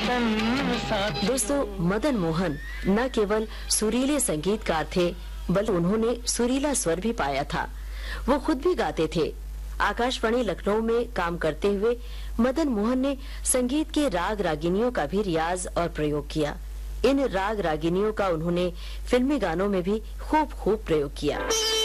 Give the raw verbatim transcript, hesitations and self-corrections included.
दोस्तों, मदन मोहन न केवल सुरीले संगीतकार थे, बल्कि उन्होंने सुरीला स्वर भी पाया था। वो खुद भी गाते थे। आकाशवाणी लखनऊ में काम करते हुए मदन मोहन ने संगीत के राग रागिनियों का भी रियाज और प्रयोग किया। इन राग रागिनियों का उन्होंने फिल्मी गानों में भी खूब खूब प्रयोग किया।